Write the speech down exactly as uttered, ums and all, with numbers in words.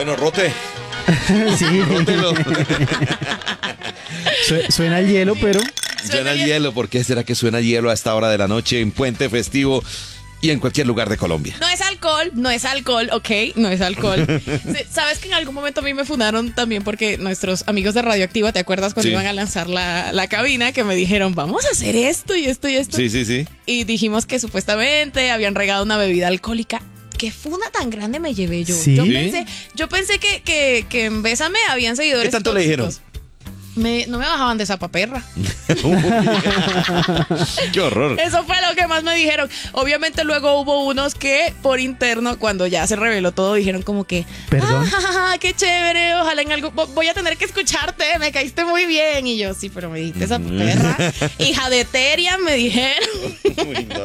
Bueno, rote. Sí. Rótelo. Su- Suena el hielo, pero Suena el hielo. ¿Por qué será que suena hielo a esta hora de la noche en Puente Festivo y en cualquier lugar de Colombia? No es alcohol, no es alcohol, ok, no es alcohol. Sí, sabes que en algún momento a mí me fundaron también porque nuestros amigos de Radioactiva, ¿te acuerdas cuando Sí. iban a lanzar la, la cabina? Que me dijeron, vamos a hacer esto y esto y esto. Sí, sí, sí. Y dijimos que supuestamente habían regado una bebida alcohólica. ¿Qué funda tan grande me llevé yo? ¿Sí? Yo ¿Sí? pensé, yo pensé que, que, que en Bésame habían seguidores. ¿Qué tanto le dijeron? tóxicos. Me, no me bajaban de esa paperra. Qué horror. Eso fue lo que más me dijeron. Obviamente luego hubo unos que por interno, cuando ya se reveló todo, dijeron como que, Perdón. ah, qué chévere, ojalá en algo, voy a tener que escucharte, me caíste muy bien. Y yo, sí, pero me dijiste esa perra. Hija de Teria, me dijeron. Uy, no.